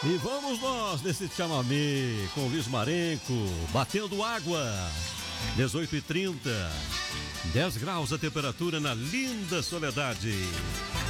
E vamos nós nesse chamamé com Luiz Marenco, batendo água, 18h30, 10 graus a temperatura na linda Soledade.